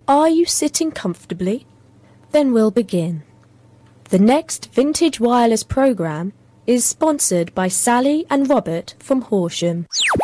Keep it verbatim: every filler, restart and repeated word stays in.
Are you sitting comfortably? Then we'll begin. The next Vintage Wireless programme is sponsored by Sally and Robert from Horsham.